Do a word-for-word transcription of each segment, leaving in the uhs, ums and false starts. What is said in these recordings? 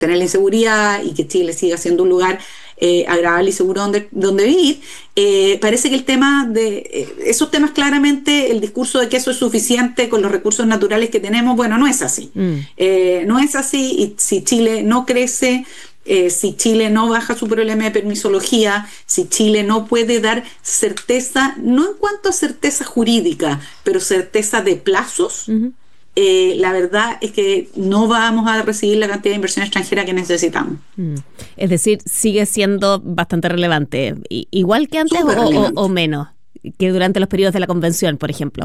tener la inseguridad y que Chile siga siendo un lugar eh, agradable y seguro donde, donde vivir, eh, parece que el tema de eh, esos temas claramente, el discurso de que eso es suficiente con los recursos naturales que tenemos, bueno, no es así. Mm. Eh, no es así, y si Chile no crece, eh, si Chile no baja su problema de permisología, si Chile no puede dar certeza, no en cuanto a certeza jurídica, pero certeza de plazos, uh-huh. Eh, la verdad es que no vamos a recibir la cantidad de inversión extranjera que necesitamos. Mm. Es decir, sigue siendo bastante relevante, igual que antes o, o, o menos que durante los periodos de la convención, por ejemplo.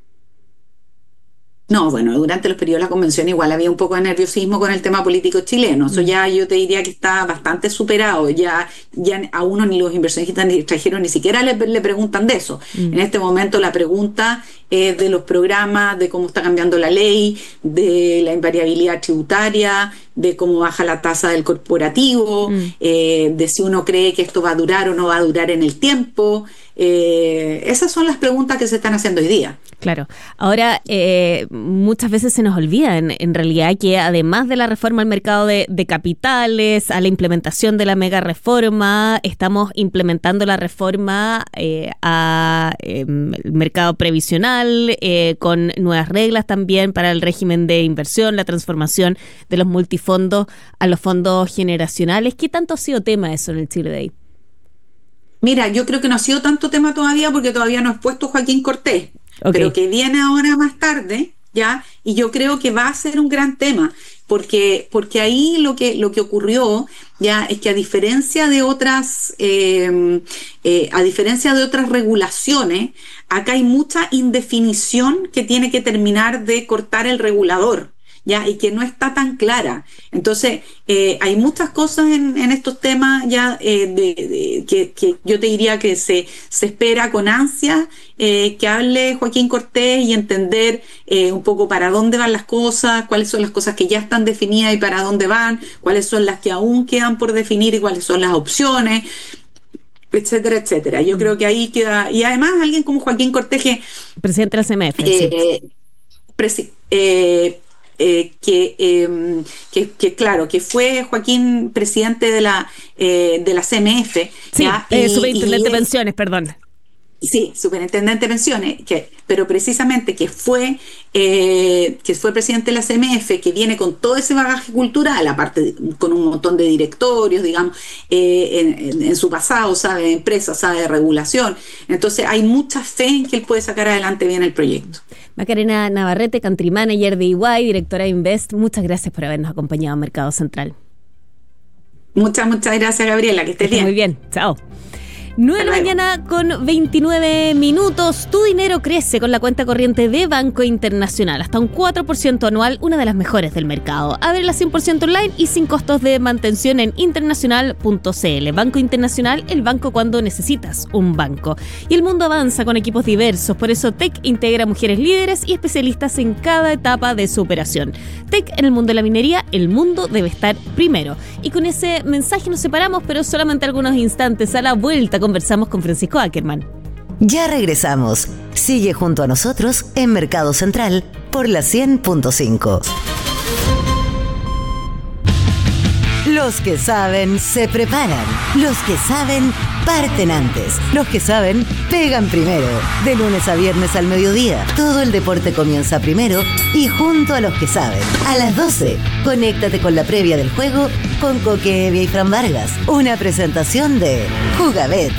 No, bueno, durante los periodos de la convención igual había un poco de nerviosismo con el tema político chileno. Eso ya yo te diría que está bastante superado. Ya, ya a uno ni los inversionistas ni extranjeros ni siquiera le, le preguntan de eso. Mm. En este momento la pregunta es de los programas, de cómo está cambiando la ley, de la invariabilidad tributaria, de cómo baja la tasa del corporativo, mm. eh, de si uno cree que esto va a durar o no va a durar en el tiempo. Eh, esas son las preguntas que se están haciendo hoy día. Claro. Ahora, eh, muchas veces se nos olvida en, en realidad que además de la reforma al mercado de, de capitales, a la implementación de la mega reforma, estamos implementando la reforma eh, al eh, mercado previsional, eh, con nuevas reglas también para el régimen de inversión, la transformación de los multifondos a los fondos generacionales. ¿Qué tanto ha sido tema eso en el Chile Day? Mira, yo creo que no ha sido tanto tema todavía porque todavía no ha expuesto Joaquín Cortés, okay. Pero que viene ahora más tarde, ya, y yo creo que va a ser un gran tema, porque porque ahí lo que lo que ocurrió ya es que a diferencia de otras eh, eh, a diferencia de otras regulaciones, acá hay mucha indefinición que tiene que terminar de cortar el regulador. Ya, y que no está tan clara. Entonces, eh, hay muchas cosas en, en estos temas ya eh, de, de, que, que yo te diría que se, se espera con ansia eh, que hable Joaquín Cortés y entender eh, un poco para dónde van las cosas, cuáles son las cosas que ya están definidas y para dónde van, cuáles son las que aún quedan por definir y cuáles son las opciones, etcétera, etcétera. Yo creo que ahí queda, y además alguien como Joaquín Cortés, que presidente de la C M F, eh, sí. presi- eh, Eh, que, eh, que, que claro, que fue Joaquín presidente de la eh, de la C M F. Sí, eh, superintendente de pensiones, perdón. Sí, superintendente de pensiones, que, pero precisamente que fue eh, que fue presidente de la C M F, que viene con todo ese bagaje cultural, aparte de, con un montón de directorios, digamos, eh, en, en, en su pasado, sabe de empresas, sabe de regulación. Entonces hay mucha fe en que él puede sacar adelante bien el proyecto. Macarena Navarrete, Country Manager de E Y, directora de Invest, muchas gracias por habernos acompañado a Mercado Central. Muchas, muchas gracias, Gabriela, que estés bien. Muy bien, chao. nueve de la mañana con veintinueve minutos. Tu dinero crece con la cuenta corriente de Banco Internacional. Hasta un cuatro por ciento anual, una de las mejores del mercado. Ábrela cien por ciento online y sin costos de mantención en internacional punto c l. Banco Internacional, el banco cuando necesitas un banco. Y el mundo avanza con equipos diversos. Por eso T E C integra mujeres líderes y especialistas en cada etapa de su operación. T E C en el mundo de la minería, el mundo debe estar primero. Y con ese mensaje nos separamos, pero solamente algunos instantes. A la vuelta conversamos con Francisco Ackerman. Ya regresamos. Sigue junto a nosotros en Mercado Central por la cien punto cinco. Los que saben se preparan. Los que saben parten antes. Los que saben pegan primero. De lunes a viernes al mediodía. Todo el deporte comienza primero y junto a los que saben. A las doce, conéctate con la previa del juego con Coque Evia y Fran Vargas. Una presentación de Jugabet.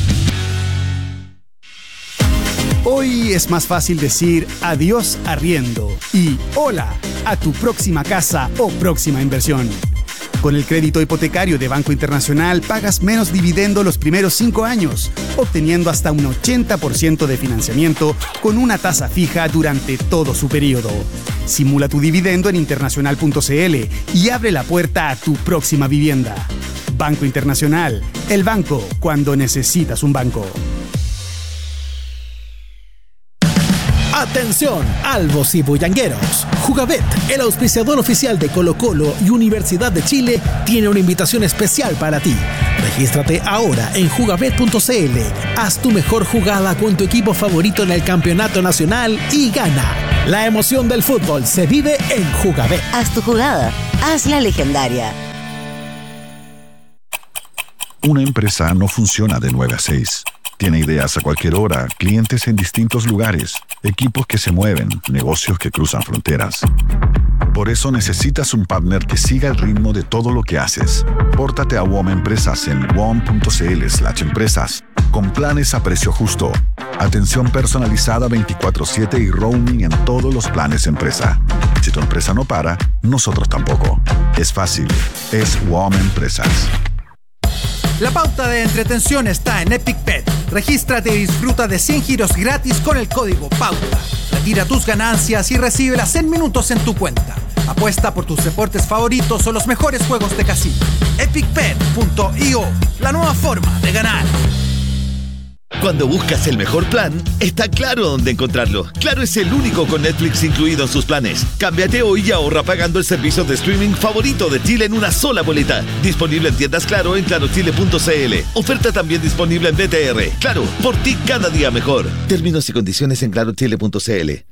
Hoy es más fácil decir adiós arriendo y hola a tu próxima casa o próxima inversión. Con el crédito hipotecario de Banco Internacional pagas menos dividendo los primeros cinco años, obteniendo hasta un ochenta por ciento de financiamiento con una tasa fija durante todo su periodo. Simula tu dividendo en internacional punto c l y abre la puerta a tu próxima vivienda. Banco Internacional, el banco cuando necesitas un banco. Atención, albos y bullangueros. Jugabet, el auspiciador oficial de Colo-Colo y Universidad de Chile, tiene una invitación especial para ti. Regístrate ahora en jugabet punto c l. Haz tu mejor jugada con tu equipo favorito en el campeonato nacional y gana. La emoción del fútbol se vive en Jugabet. Haz tu jugada, hazla legendaria. Una empresa no funciona de nueve a seis. Tiene ideas a cualquier hora, clientes en distintos lugares, equipos que se mueven, negocios que cruzan fronteras. Por eso necesitas un partner que siga el ritmo de todo lo que haces. Pórtate a W O M Empresas en W O M punto C L slash empresas, con planes a precio justo, atención personalizada veinticuatro siete y roaming en todos los planes empresa. Si tu empresa no para, nosotros tampoco. Es fácil, es W O M Empresas. La pauta de entretención está en Epic Pet. Regístrate y disfruta de cien giros gratis con el código PAUTA. Retira tus ganancias y recíbelas en minutos en tu cuenta. Apuesta por tus deportes favoritos o los mejores juegos de casino. epic pet punto i o, la nueva forma de ganar. Cuando buscas el mejor plan, está claro dónde encontrarlo. Claro es el único con Netflix incluido en sus planes. Cámbiate hoy y ahorra pagando el servicio de streaming favorito de Chile en una sola boleta. Disponible en tiendas Claro en claro chile punto c l. Oferta también disponible en B T R. Claro, por ti cada día mejor. Términos y condiciones en claro chile punto c l.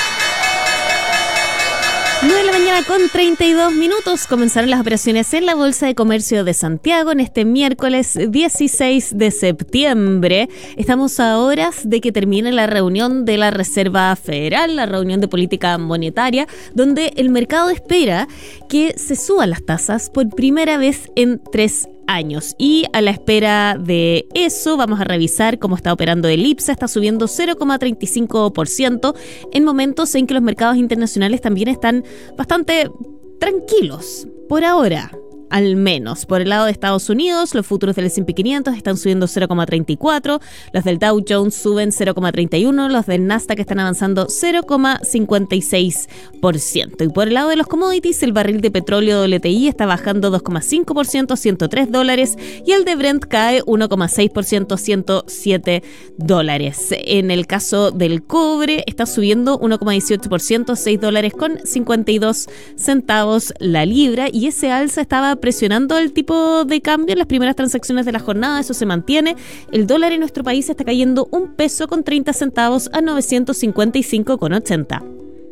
nueve de la mañana con treinta y dos minutos. Comenzaron las operaciones en la Bolsa de Comercio de Santiago en este miércoles dieciséis de septiembre. Estamos a horas de que termine la reunión de la Reserva Federal, la reunión de política monetaria, donde el mercado espera que se suban las tasas por primera vez en tres años. Y a la espera de eso, vamos a revisar cómo está operando el IPSA. Está subiendo cero coma treinta y cinco por ciento en momentos en que los mercados internacionales también están bastante tranquilos, por ahora. Al menos. Por el lado de Estados Unidos, los futuros del ese and pe quinientos están subiendo cero coma treinta y cuatro, los del Dow Jones suben cero coma treinta y uno, los del Nasdaq están avanzando cero coma cincuenta y seis por ciento. Y por el lado de los commodities, el barril de petróleo W T I está bajando dos coma cinco por ciento, ciento tres dólares, y el de Brent cae uno coma seis por ciento, ciento siete dólares. En el caso del cobre, está subiendo uno coma dieciocho por ciento, seis dólares con cincuenta y dos centavos la libra, y ese alza estaba presionando el tipo de cambio en las primeras transacciones de la jornada. Eso se mantiene. El dólar en nuestro país está cayendo un peso con treinta centavos a novecientos cincuenta y cinco con ochenta.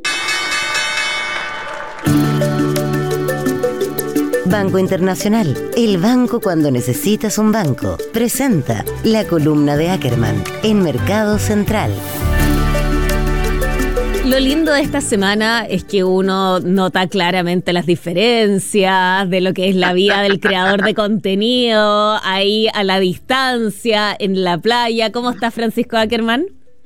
Banco Internacional, el banco cuando necesitas un banco, presenta la columna de Ackerman en Mercado Central. Lo lindo de esta semana es que uno nota claramente las diferencias de lo que es la vida del creador de contenido, ahí a la distancia, en la playa. ¿Cómo está Francisco Ackerman?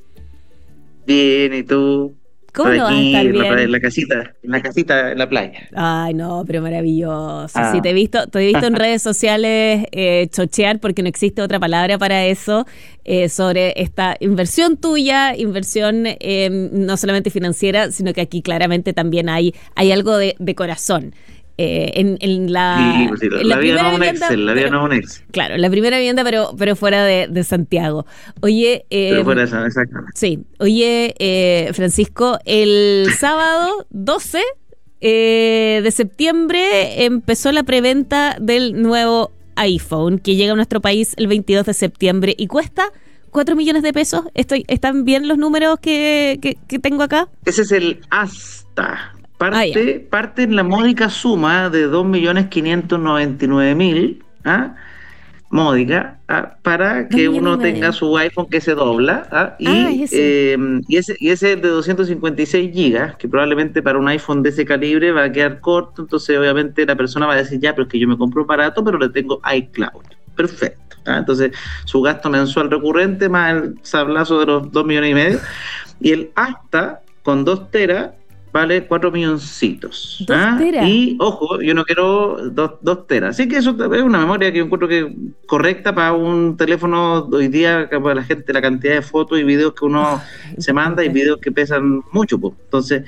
Bien, ¿y tú? ¿Cómo no vas a estar bien? En la casita, en la casita, en la playa. Ay, no, pero maravilloso. Ah. Sí, te he visto, te he visto en redes sociales eh, chochear, porque no existe otra palabra para eso, eh, sobre esta inversión tuya, inversión eh, no solamente financiera, sino que aquí claramente también hay, hay algo de, de corazón. Eh, en, en la, sí, pues sí, en la, la vida primera no es un vivienda, Excel, la vida pero, no es un Excel. Claro, la primera vivienda, pero, pero fuera de, de Santiago. Oye, eh, pero fuera de esa, exactamente. Sí, oye, eh, Francisco, el sábado doce eh, de septiembre empezó la preventa del nuevo iPhone, que llega a nuestro país el veintidós de septiembre y cuesta cuatro millones de pesos. Estoy, ¿están bien los números que, que, que tengo acá? Ese es el hasta. Parte, ah, parte en la módica suma de dos millones quinientos noventa y nueve mil, ¿ah? módica, ¿ah? para que uno tenga su iPhone que se dobla, ¿ah? y, ah, ese. Eh, y ese y ese es de doscientos cincuenta y seis gigas, que probablemente para un iPhone de ese calibre va a quedar corto. Entonces obviamente la persona va a decir, ya, pero es que yo me compro barato, pero le tengo iCloud. Perfecto. ¿ah? Entonces su gasto mensual recurrente más el sablazo de los dos millones y medio, y el hasta con dos teras vale cuatro milloncitos. ¿Dos ¿ah? teras? Y, ojo, yo no quiero dos, dos teras. Así que eso es una memoria que yo encuentro que correcta para un teléfono hoy día, que para la gente, la cantidad de fotos y videos que uno Ay, se manda, y videos que pesan mucho, pues. Entonces,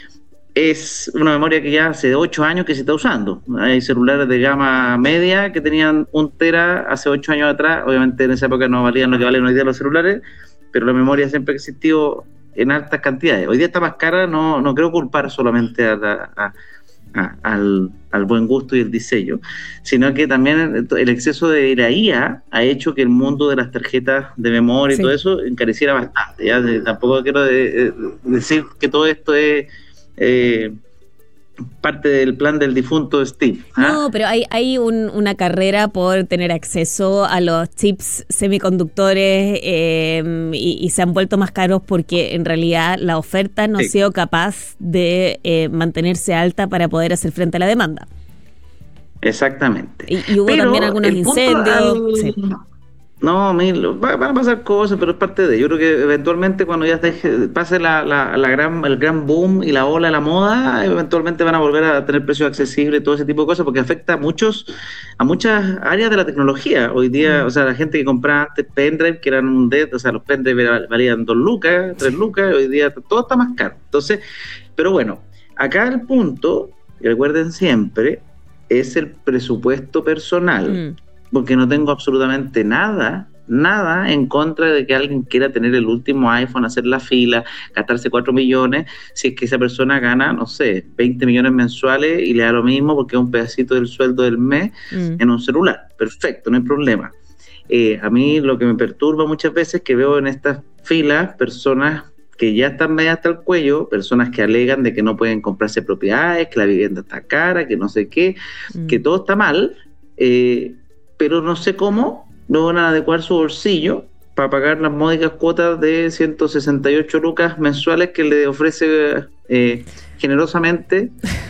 es una memoria que ya hace ocho años que se está usando. Hay celulares de gama media que tenían un tera hace ocho años atrás. Obviamente en esa época no valían lo que valen hoy día los celulares, pero la memoria siempre ha existido en altas cantidades. Hoy día está más cara, no, no creo culpar solamente a la, a, a, al, al buen gusto y el diseño, sino que también el exceso de la I A ha hecho que el mundo de las tarjetas de memoria sí. y todo eso encareciera bastante. ¿ya? De, tampoco quiero de, de decir que todo esto es eh, parte del plan del difunto Steve. ¿ah? No, pero hay, hay un, una carrera por tener acceso a los chips semiconductores eh, y, y se han vuelto más caros porque en realidad la oferta no sí. ha sido capaz de eh, mantenerse alta para poder hacer frente a la demanda. Exactamente. Y, y hubo pero también algunos incendios. Al... Sí. No, van a pasar cosas, pero es parte de. Yo creo que eventualmente cuando ya deje, pase la, la, la gran, el gran boom y la ola de la moda, eventualmente van a volver a tener precios accesibles y todo ese tipo de cosas, porque afecta a muchos, a muchas áreas de la tecnología. Hoy día, mm. o sea, la gente que compraba antes pendrive, que eran un dedo, o sea, los pendrive valían dos lucas, tres lucas, hoy día todo está más caro. Entonces, pero bueno, acá el punto, y recuerden siempre, es el presupuesto personal. Mm. Porque no tengo absolutamente nada, nada en contra de que alguien quiera tener el último iPhone, hacer la fila, gastarse cuatro millones, si es que esa persona gana, no sé, veinte millones mensuales y le da lo mismo porque es un pedacito del sueldo del mes mm. en un celular. Perfecto, no hay problema. Eh, a mí lo que me perturba muchas veces es que veo en estas filas personas que ya están medio hasta el cuello, personas que alegan de que no pueden comprarse propiedades, que la vivienda está cara, que no sé qué, mm. que todo está mal, eh, pero no sé cómo no van a adecuar su bolsillo para pagar las módicas cuotas de ciento sesenta y ocho lucas mensuales que le ofrece eh, generosamente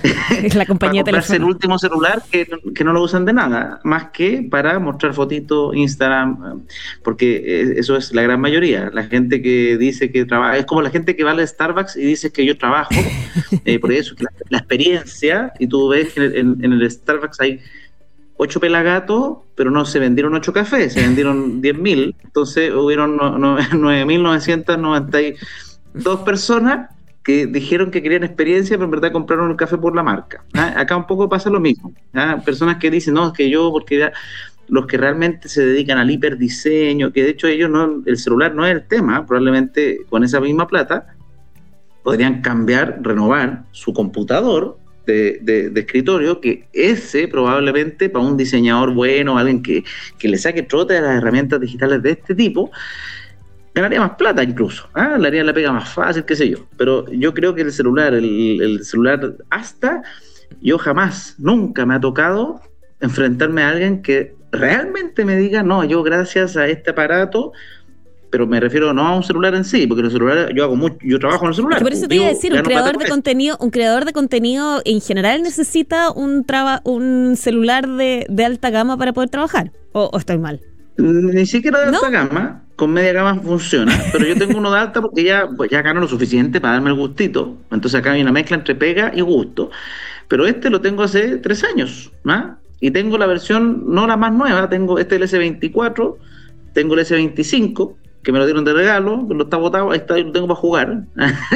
la compañía para comprarse el último celular que, que no lo usan de nada, más que para mostrar fotitos, Instagram, porque eso es la gran mayoría. La gente que dice que trabaja, es como la gente que va a Starbucks y dice que yo trabajo, eh, por eso que la, la experiencia, y tú ves que en, en el Starbucks hay ocho pelagatos, pero no se vendieron ocho cafés, se vendieron diez mil, entonces hubieron nueve mil novecientas noventa y dos personas que dijeron que querían experiencia, pero en verdad compraron el café por la marca. ¿Ah? Acá un poco pasa lo mismo. ¿Ah? Personas que dicen, no, es que yo, porque ya, los que realmente se dedican al hiperdiseño, que de hecho ellos no, el celular no es el tema, probablemente con esa misma plata podrían cambiar, renovar su computador De, de, de escritorio, que ese probablemente para un diseñador bueno, alguien que, que le saque trote a las herramientas digitales de este tipo, ganaría más plata incluso, ¿ah? Le haría la pega más fácil, qué sé yo. Pero yo creo que el celular, el, el celular hasta, yo jamás, nunca me ha tocado enfrentarme a alguien que realmente me diga, no, yo gracias a este aparato, pero me refiero no a un celular en sí, porque los celulares, yo hago mucho, yo trabajo en el celular. Por eso te iba a decir, un creador de contenido, un creador de contenido en general necesita un traba, un celular de, de alta gama para poder trabajar, o, o estoy mal. Ni siquiera de ¿No? alta gama, con media gama funciona, pero yo tengo uno de alta porque ya, pues ya gano lo suficiente para darme el gustito. Entonces acá hay una mezcla entre pega y gusto. Pero este lo tengo hace tres años, ¿no? Y tengo la versión, no la más nueva, tengo este el ese veinticuatro, tengo el ese veinticinco, que me lo dieron de regalo, lo está botado, ahí está, lo tengo para jugar.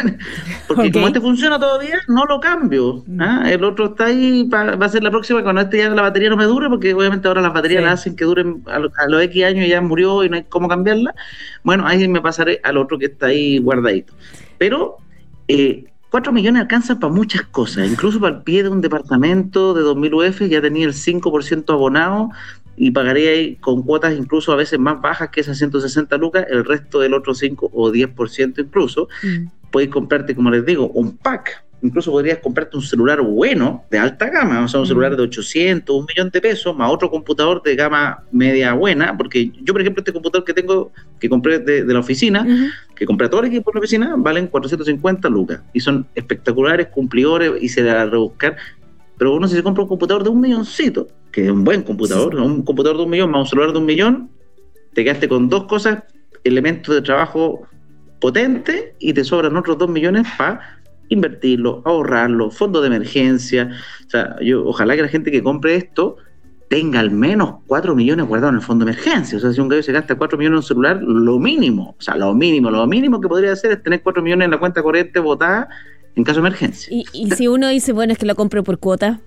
Porque okay. como este funciona todavía, no lo cambio. ¿ah? El otro está ahí, pa, va a ser la próxima, cuando este ya la batería no me dure, porque obviamente ahora las baterías sí. las hacen que duren a, lo, a los X años y ya murió y no hay cómo cambiarla. Bueno, ahí me pasaré al otro que está ahí guardadito. Pero eh, cuatro millones alcanzan para muchas cosas, incluso para el pie de un departamento de dos mil U F, ya tenía el cinco por ciento abonado, y pagaré ahí con cuotas incluso a veces más bajas que esas ciento sesenta lucas, el resto del otro cinco o diez por ciento incluso. Mm. Puedes comprarte, como les digo, un pack. Incluso podrías comprarte un celular bueno, de alta gama, o sea, un mm. celular de ochocientos, un millón de pesos, más otro computador de gama media buena, porque yo, por ejemplo, este computador que tengo, que compré de, de la oficina, uh-huh. que compré a todo el equipo de la oficina, valen cuatrocientos cincuenta lucas, y son espectaculares, cumplidores, y se da a rebuscar. Pero uno si se compra un computador de un milloncito, que es un buen computador, sí. un computador de un millón más un celular de un millón, te quedaste con dos cosas, elementos de trabajo potentes, y te sobran otros dos millones para invertirlo, ahorrarlo, fondo de emergencia. O sea, yo ojalá que la gente que compre esto tenga al menos cuatro millones guardados en el fondo de emergencia. O sea, si un gallo se gasta cuatro millones en un celular, lo mínimo, o sea, lo mínimo, lo mínimo que podría hacer es tener cuatro millones en la cuenta corriente botada en caso de emergencia. Y, y si uno dice, bueno, es que lo compro por cuota,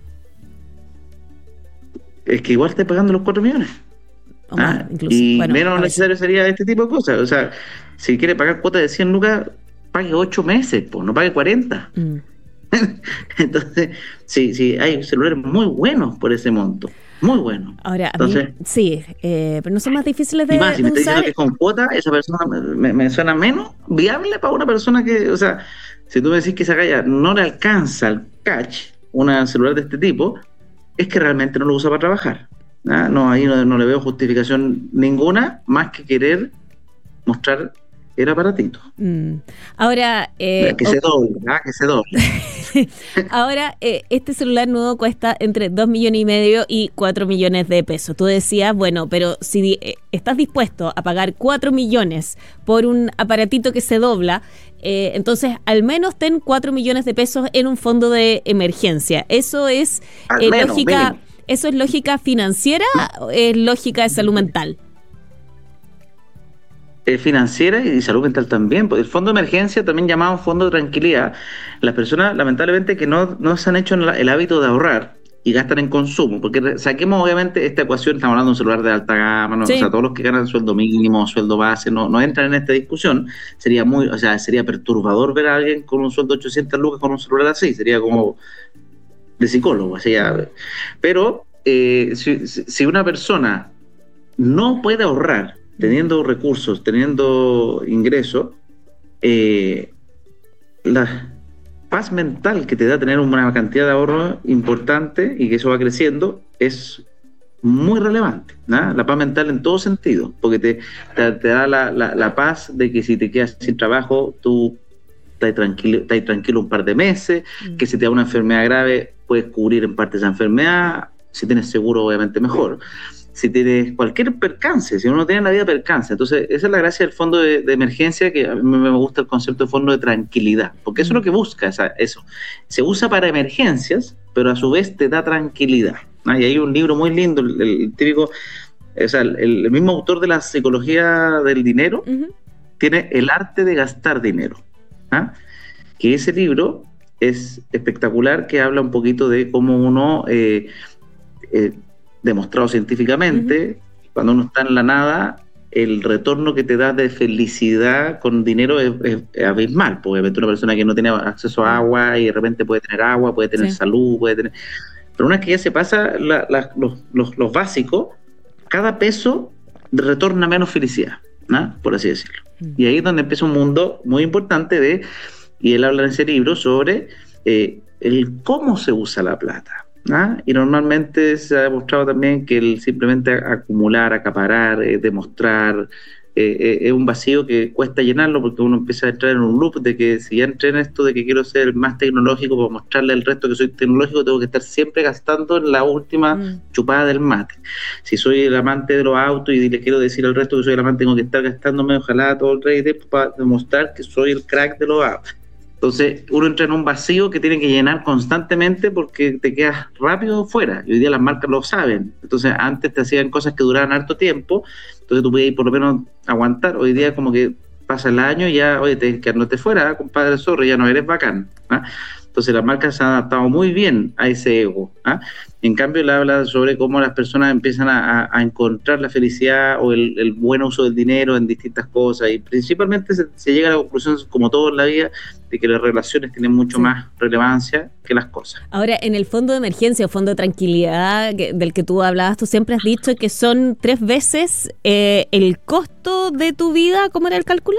es que igual esté pagando los cuatro millones. O más, ah, incluso. Y bueno, menos necesario sería este tipo de cosas. O sea, si quiere pagar cuotas de cien lucas, pague ocho meses, pues no pague cuarenta. Mm. Entonces, sí, sí, hay celulares muy buenos por ese monto. Muy buenos. Ahora, Entonces, a mí, sí, eh, pero no son más difíciles de, y más, si me de está usar. Diciendo que con cuota, esa persona me, me suena menos viable para una persona que, o sea, si tú me decís que esa galla no le alcanza el catch, un celular de este tipo, es que realmente no lo usa para trabajar. ¿Ah? No, ahí no, no le veo justificación ninguna, más que querer mostrar el aparatito. Mm. Ahora... Eh, que, se doble, ¿ah? que se doble. Ahora, eh, este celular nuevo cuesta entre dos millones y medio y cuatro millones de pesos. Tú decías, bueno, pero si eh, estás dispuesto a pagar cuatro millones por un aparatito que se dobla, eh, entonces al menos ten cuatro millones de pesos en un fondo de emergencia. Eso es eh, menos, lógica... Mínimo. ¿Eso es lógica financiera o es lógica de salud mental? Es financiera y salud mental también. El fondo de emergencia, también llamado fondo de tranquilidad, las personas lamentablemente que no, no se han hecho el hábito de ahorrar y gastan en consumo, porque saquemos obviamente esta ecuación, estamos hablando de un celular de alta gama, ¿no? Sí. O sea, todos los que ganan sueldo mínimo, sueldo base, no, no entran en esta discusión. Sería muy, o sea, sería perturbador ver a alguien con un sueldo de ochocientas lucas con un celular así, sería como de psicólogo, así ya. Pero eh, si, si una persona no puede ahorrar, teniendo recursos, teniendo ingresos, eh, la paz mental que te da tener una cantidad de ahorro importante y que eso va creciendo es muy relevante, ¿no? La paz mental en todo sentido, porque te, te, te da la, la, la paz de que si te quedas sin trabajo, tú estás tranquilo, estás tranquilo un par de meses, mm. que si te da una enfermedad grave, puedes cubrir en parte esa enfermedad, si tienes seguro, obviamente mejor. Si tienes cualquier percance, si uno no tiene en la vida percance. Entonces, esa es la gracia del fondo de, de emergencia, que a mí me gusta el concepto de fondo de tranquilidad, porque eso es lo que busca, esa, eso. Se usa para emergencias, pero a su vez te da tranquilidad. ¿Ah? Y hay un libro muy lindo, el, el típico, o sea, el, el mismo autor de la psicología del dinero, uh-huh. tiene El arte de gastar dinero. ¿Ah? Que ese libro es espectacular, que habla un poquito de cómo uno... Eh, eh, demostrado científicamente, uh-huh. cuando uno está en la nada, el retorno que te da de felicidad con dinero es, es, es abismal, porque obviamente una persona que no tiene acceso a agua y de repente puede tener agua, puede tener sí. salud, puede tener... Pero una vez que ya se pasa la, la, los, los, los básicos, cada peso retorna menos felicidad, ¿no? Por así decirlo. Uh-huh. Y ahí es donde empieza un mundo muy importante de, y él habla en ese libro sobre eh, el cómo se usa la plata. ¿Ah? Y normalmente se ha demostrado también que el simplemente acumular, acaparar, eh, demostrar, eh, eh, es un vacío que cuesta llenarlo, porque uno empieza a entrar en un loop de que si ya entré en esto de que quiero ser el más tecnológico para mostrarle al resto que soy tecnológico, tengo que estar siempre gastando en la última mm. chupada del mate. Si soy el amante de los autos y le quiero decir al resto que soy el amante, tengo que estar gastándome ojalá todo el rey de para demostrar que soy el crack de los autos. Entonces uno entra en un vacío que tiene que llenar constantemente porque te quedas rápido fuera, y hoy día las marcas lo saben. Entonces antes te hacían cosas que duraban harto tiempo, entonces tú podías por lo menos aguantar. Hoy día como que pasa el año y ya, oye, te quedarte fuera, ¿eh? Compadre zorro, ya no eres bacán, ¿eh? Entonces las marcas se han adaptado muy bien a ese ego, ¿eh? En cambio, él habla sobre cómo las personas empiezan a, a encontrar la felicidad o el, el buen uso del dinero en distintas cosas, y principalmente se, se llega a la conclusión, como todo en la vida, de que las relaciones tienen mucho sí. más relevancia que las cosas. Ahora, en el fondo de emergencia o fondo de tranquilidad que, del que tú hablabas, tú siempre has dicho que son tres veces eh, el costo de tu vida. ¿Cómo era el cálculo?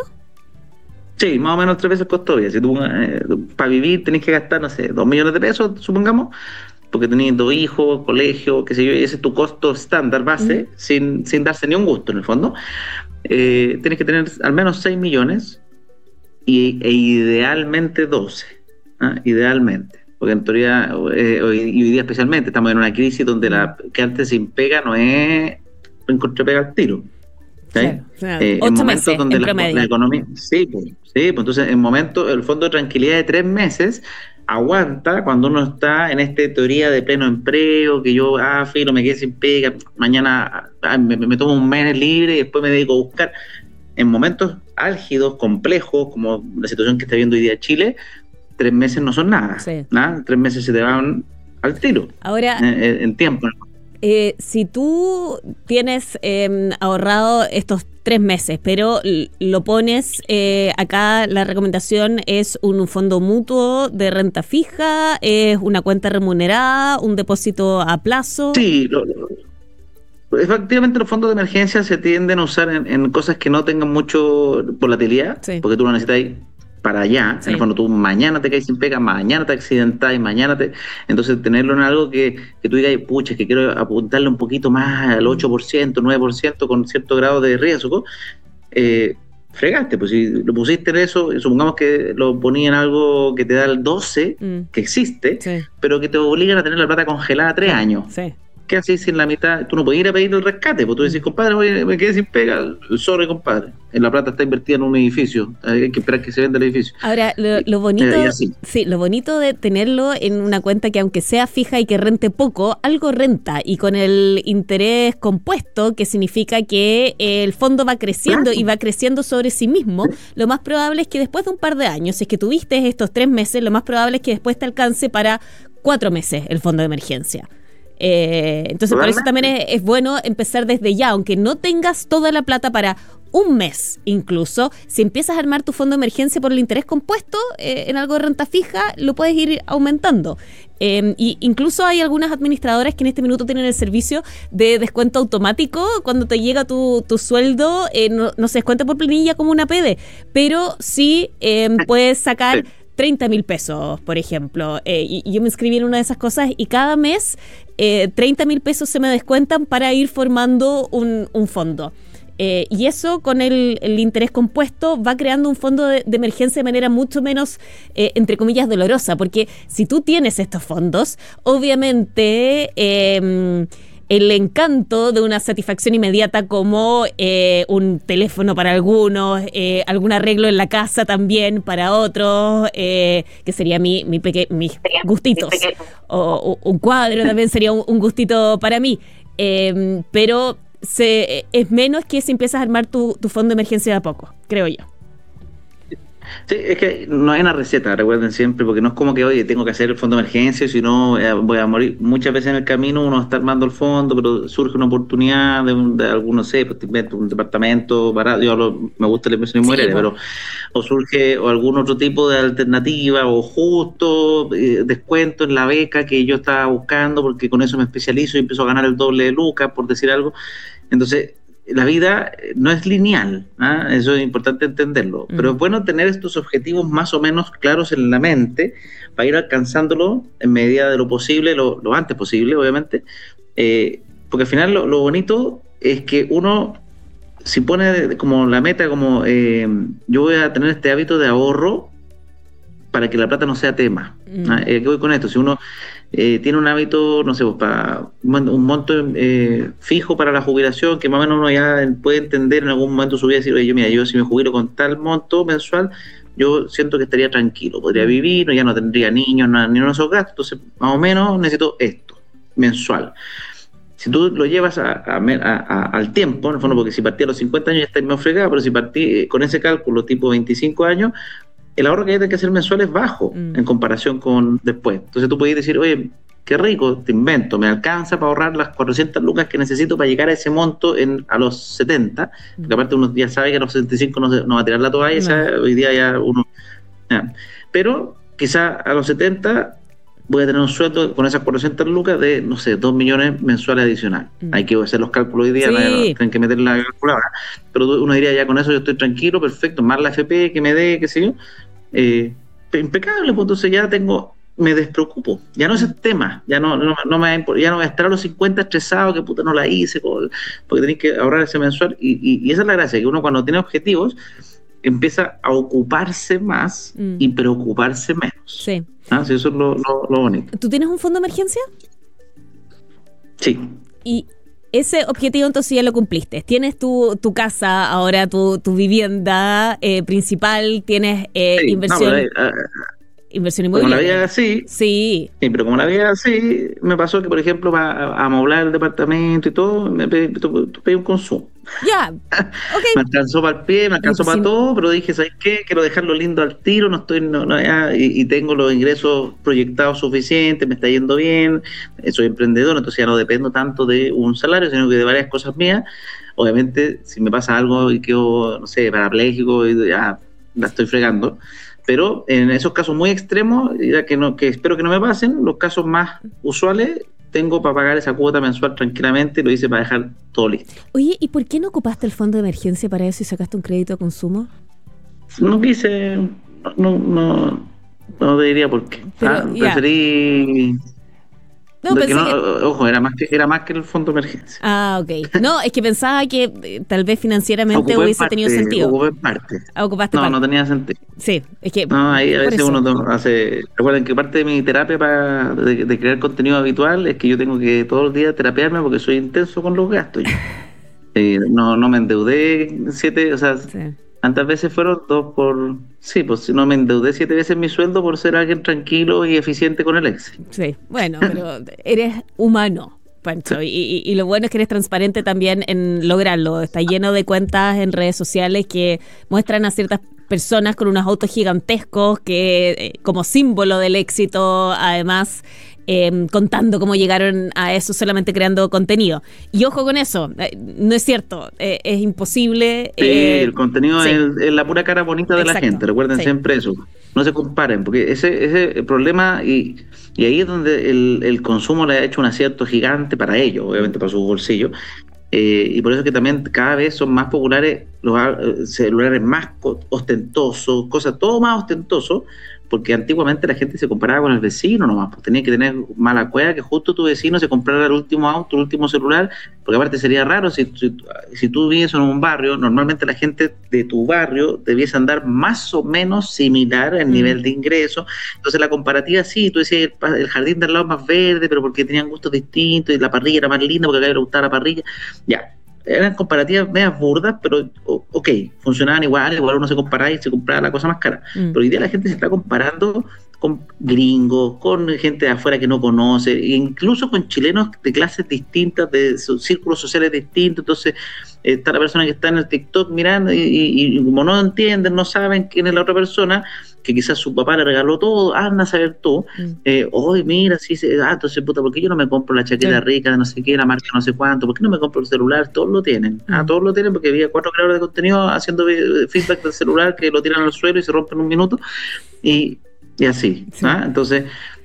Sí, más o menos tres veces el costo de vida. Si tú eh, para vivir tenés que gastar, no sé, dos millones de pesos, supongamos, porque tenés dos hijos, colegio, qué sé yo, y ese es tu costo estándar base, uh-huh. sin, sin darse ni un gusto en el fondo. Eh, tenés que tener al menos seis millones y, e idealmente doce, ¿eh? Idealmente, porque en teoría, eh, hoy, y hoy día especialmente, estamos en una crisis donde la que antes sin pega no es encontrar pega al tiro. ¿Sí? Claro, claro. Eh, en momentos meses, donde en la, la economía, sí, pues, sí, pues entonces en momentos el fondo de tranquilidad de tres meses aguanta cuando uno está en esta teoría de pleno empleo, que yo, ah, filo, me quedé sin pega, mañana ah, me, me tomo un mes libre y después me dedico a buscar. En momentos álgidos, complejos, como la situación que está viendo hoy día Chile, tres meses no son nada, sí. ¿no? Tres meses se te van al tiro. Ahora, eh, en tiempo. Eh, si tú tienes eh, ahorrado estos tres meses, pero lo pones, eh, acá la recomendación es un fondo mutuo de renta fija, es una cuenta remunerada, un depósito a plazo. Sí, lo, lo, efectivamente los fondos de emergencia se tienden a usar en, en cosas que no tengan mucho volatilidad, sí. porque tú no necesitas para allá, sí. En el fondo tú mañana te caes sin pega, mañana te accidentás y mañana te... Entonces tenerlo en algo que, que tú digas, pucha, que quiero apuntarle un poquito más al ocho por ciento, nueve por ciento con cierto grado de riesgo, eh, fregaste, pues si lo pusiste en eso, supongamos que lo ponía en algo que te da el doce, mm. que existe, sí. pero que te obligan a tener la plata congelada tres años. Sí. ¿Qué haces sin la mitad? Tú no puedes ir a pedir el rescate, porque tú decís, compadre, oye, me quedé sin pega, sorry, compadre. En la plata está invertida en un edificio, hay que esperar que se venda el edificio. Ahora, lo, lo bonito eh, sí, lo bonito de tenerlo en una cuenta que aunque sea fija y que rente poco, algo renta, y con el interés compuesto, que significa que el fondo va creciendo, claro. y va creciendo sobre sí mismo, lo más probable es que después de un par de años, si es que tuviste estos tres meses, lo más probable es que después te alcance para cuatro meses el fondo de emergencia. Eh, entonces por eso también es, es bueno empezar desde ya, aunque no tengas toda la plata para un mes incluso, si empiezas a armar tu fondo de emergencia por el interés compuesto eh, en algo de renta fija, lo puedes ir aumentando. Eh, y incluso hay algunas administradoras que en este minuto tienen el servicio de descuento automático. Cuando te llega tu, tu sueldo, eh, no, no se descuenta por planilla como una P D, pero sí eh, puedes sacar treinta mil pesos, por ejemplo. Eh, y, y yo me inscribí en una de esas cosas y cada mes eh, treinta mil pesos se me descuentan para ir formando un, un fondo. Eh, y eso con el, el interés compuesto va creando un fondo de, de emergencia de manera mucho menos, eh, entre comillas, dolorosa. Porque si tú tienes estos fondos, obviamente... Eh, el encanto de una satisfacción inmediata como eh, un teléfono para algunos, eh, algún arreglo en la casa también para otros, eh, que sería mi, mi peque- mis gustitos. O, o un cuadro también sería un, un gustito para mí. Eh, pero se, es menos que si empiezas a armar tu, tu fondo de emergencia de a poco, creo yo. Sí, es que no hay una receta, recuerden siempre, porque no es como que, oye, tengo que hacer el fondo de emergencia, si no eh, voy a morir. Muchas veces en el camino uno está armando el fondo, pero surge una oportunidad de, un, de algún, no sé, pues te invento un departamento barato, yo lo, me gusta la inversión inmobiliaria, sí, bueno. pero o surge o algún otro tipo de alternativa, o justo eh, descuento en la beca que yo estaba buscando, porque con eso me especializo y empiezo a ganar el doble de lucas, por decir algo. Entonces, la vida no es lineal, ¿eh? Eso es importante entenderlo, mm. pero es bueno tener estos objetivos más o menos claros en la mente para ir alcanzándolo en medida de lo posible, lo, lo antes posible, obviamente, eh, porque al final lo, lo bonito es que uno, si pone como la meta, como eh, yo voy a tener este hábito de ahorro para que la plata no sea tema. Mm. ¿eh? ¿Qué voy con esto? Si uno eh, tiene un hábito, no sé, pues, para un monto eh, fijo para la jubilación, que más o menos uno ya puede entender en algún momento de su vida, decir, oye, yo, mira, yo si me jubilo con tal monto mensual, yo siento que estaría tranquilo, podría vivir, ya no tendría niños, nada, ni uno de esos gastos, entonces más o menos necesito esto, mensual. Si tú lo llevas a, a, a, a, al tiempo, en el fondo, porque si partí a los cincuenta años ya está medio fregado, pero si partí eh, con ese cálculo tipo veinticinco años, el ahorro que hay que hacer mensual es bajo mm. en comparación con después. Entonces tú puedes decir, oye, qué rico, te invento, me alcanza para ahorrar las cuatrocientas lucas que necesito para llegar a ese monto en a los setenta, mm. porque aparte uno ya sabe que a los setenta y cinco no, se, no va a tirar la toalla, no. ¿sabes? Hoy día ya uno... Ya. Pero quizá a los setenta voy a tener un sueldo con esas cuatrocientas lucas de, no sé, dos millones mensuales adicionales. Mm. Hay que hacer los cálculos hoy día, sí. no, tienen que meter la calculadora. Pero uno diría, ya con eso yo estoy tranquilo, perfecto, más la F P que me dé, qué sé yo, eh, impecable, pues entonces ya tengo, me despreocupo. Ya no es el tema, ya no, no, no me ya no voy a estar a los cincuenta estresado, que puta no la hice, porque tenéis que ahorrar ese mensual. Y, y, y esa es la gracia, que uno cuando tiene objetivos empieza a ocuparse más mm. y preocuparse menos. Sí. ¿Ah? Sí, eso es lo, lo, lo bonito. ¿Tú tienes un fondo de emergencia? Sí. Y ese objetivo entonces ya lo cumpliste. Tienes tu, tu casa, ahora tu, tu vivienda eh, principal, tienes eh, sí, inversión... No, pero, uh, inversión inmobiliaria. Como la vida así. Sí. Sí, pero como la vida así, me pasó que, por ejemplo, para amoblar el departamento y todo, me pedí, pedí un consumo. Ya, ok. Me alcanzó para el pie, me alcanzó para sí. todo, pero dije, ¿sabes qué? Quiero dejarlo lindo al tiro, no estoy, no, no, ya, y, y tengo los ingresos proyectados suficientes, me está yendo bien, soy emprendedor, entonces ya no dependo tanto de un salario, sino que de varias cosas mías. Obviamente, si me pasa algo y quedo, no sé, parapléjico, y ya la estoy fregando. Pero en esos casos muy extremos, ya que, no, que espero que no me pasen, los casos más usuales, tengo para pagar esa cuota mensual tranquilamente, lo hice para dejar todo listo. Oye, ¿y por qué no ocupaste el fondo de emergencia para eso y sacaste un crédito a consumo? No quise, no, no, no te diría por qué. Pero, ah, yeah. Preferí... No, pensé no, que... Ojo, era más que era más que el fondo de emergencia. Ah, ok. No, es que pensaba que eh, tal vez financieramente Ocupé hubiese parte, tenido sentido. Ocupé parte. Ah, ocupaste no, parte. no tenía sentido. Sí, es que... No, ahí a veces eso. uno hace... Recuerden que parte de mi terapia para de, de crear contenido habitual es que yo tengo que todos los días terapiarme porque soy intenso con los gastos. eh, no, no me endeudé siete, o sea... Sí. Tantas veces fueron dos por... Sí, pues no me endeudé siete veces mi sueldo por ser alguien tranquilo y eficiente con el Excel. Sí, bueno, pero eres humano, Pancho, y, y, y lo bueno es que eres transparente también en lograrlo. Está lleno de cuentas en redes sociales que muestran a ciertas personas con unos autos gigantescos que eh, como símbolo del éxito, además... Eh, contando cómo llegaron a eso solamente creando contenido. Y ojo con eso, eh, no es cierto, eh, es imposible. Sí, eh, el contenido sí. es, es la pura cara bonita de Exacto. la gente, recuerden sí. siempre eso. No se comparen, porque ese ese el problema, y, y ahí es donde el, el consumo le ha hecho un acierto gigante para ellos, obviamente para sus bolsillos. Eh, y por eso que también cada vez son más populares los uh, celulares más ostentosos, cosas todo más ostentoso, porque antiguamente la gente se comparaba con el vecino nomás, pues tenía que tener mala cueva que justo tu vecino se comprara el último auto, el último celular, porque aparte sería raro si, si, si tú vives en un barrio, normalmente la gente de tu barrio debiese andar más o menos similar en mm. nivel de ingreso, entonces la comparativa sí, tú decías el, el jardín de al lado más verde, pero porque tenían gustos distintos y la parrilla era más linda porque a acá le gustaba la parrilla, ya. Eran comparativas medias burdas, pero ok, funcionaban igual, igual uno se comparaba y se compraba la cosa más cara. Mm. Pero hoy día la gente se está comparando con gringos, con gente de afuera que no conoce, e incluso con chilenos de clases distintas, de círculos sociales distintos. Entonces está la persona que está en el TikTok mirando y, y, y como no entienden, no saben quién es la otra persona, que quizás su papá le regaló todo, anda a saber tú, mm. eh, hoy mira, sí, ah, entonces puta, ¿por qué yo no me compro la chaqueta sí. rica de no sé qué, la marca no sé cuánto? ¿Por qué no me compro el celular? Todos lo tienen, mm. ah, todos lo tienen porque había cuatro creadores de contenido haciendo feedback del celular que lo tiran al suelo y se rompen en un minuto, y, y así, sí. ¿ah? Entonces...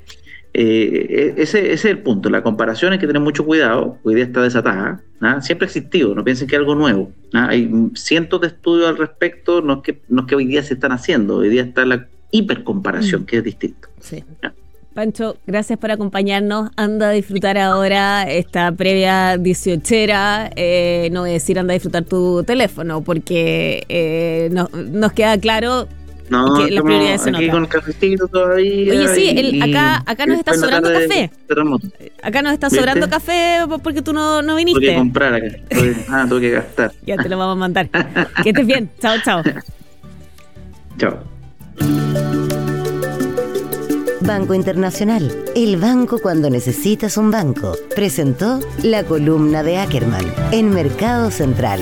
Eh, ese, ese es el punto, la comparación hay que tener mucho cuidado, hoy día está desatada, ¿ah? Siempre ha existido, no piensen que es algo nuevo, ¿ah? Hay cientos de estudios al respecto, no es, que, no es que hoy día se están haciendo, hoy día está la hipercomparación, mm. que es distinto. Sí. ¿Ah? Pancho, gracias por acompañarnos, anda a disfrutar ahora esta previa dieciochera, eh, no voy a decir anda a disfrutar tu teléfono, porque eh, no, nos queda claro... No, que las prioridades se aquí notan. Con cafecito todavía. Oye, sí, el, acá, acá nos está sobrando café. Acá nos está ¿Viste? sobrando café porque tú no, no viniste. Tuve que comprar acá. Ah, tuve que gastar. Ya te lo vamos a mandar. Que estés bien. Chao, chao. Chao. Banco Internacional, el banco cuando necesitas un banco, presentó la columna de Ackerman en Mercado Central.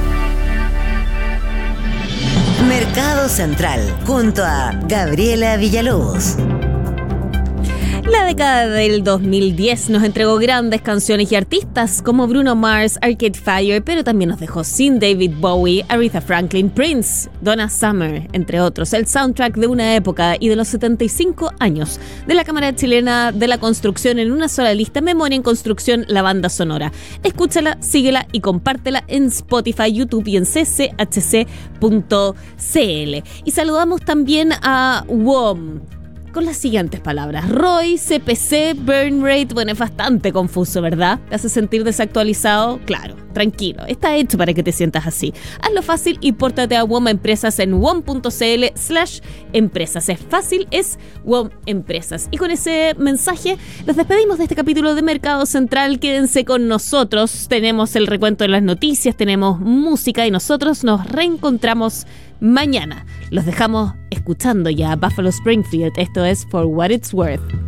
Mercado Central, junto a Gabriela Villalobos. La década del dos mil diez nos entregó grandes canciones y artistas como Bruno Mars, Arcade Fire, pero también nos dejó sin David Bowie, Aretha Franklin, Prince, Donna Summer, entre otros. El soundtrack de una época y de los setenta y cinco años de la Cámara Chilena de la Construcción en una sola lista, Memoria en Construcción, la banda sonora. Escúchala, síguela y compártela en Spotify, YouTube y en c c h c punto c l. Y saludamos también a W O M. Con las siguientes palabras: R O I, C P C, burn rate. Bueno, es bastante confuso, ¿verdad? ¿Te hace sentir desactualizado? Claro, tranquilo, está hecho para que te sientas así. Hazlo fácil y pórtate a W O M Empresas en wom.cl slash empresas. Es fácil, es W O M Empresas. Y con ese mensaje los despedimos de este capítulo de Mercado Central. Quédense con nosotros, tenemos el recuento de las noticias, tenemos música y nosotros nos reencontramos mañana. Los dejamos escuchando ya a Buffalo Springfield. Esto es For What It's Worth.